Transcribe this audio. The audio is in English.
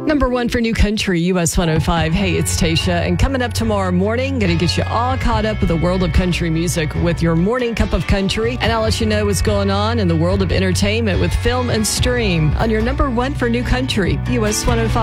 Number one for New Country, US 105. Hey, it's Tasha. And coming up tomorrow morning, going to get you all caught up with the world of country music with your morning cup of country. And I'll let you know what's going on in the world of entertainment with Film and Stream on your number one for New Country, US 105.